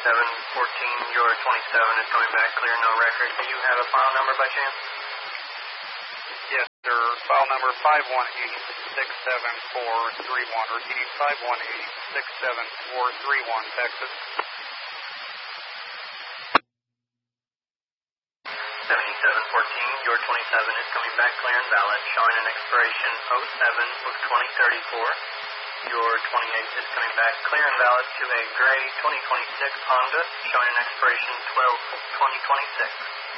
7714, your 27 is coming back clear, no record. Do you have a file number by chance? Yes, sir. File number 518-67431, repeating 518-67431, Texas. 7714, your 27 is coming back clear and valid, showing an expiration 07 of 2034. Your 28 is coming back clear and valid to a gray 2026 Honda, showing an expiration 12 of 2026.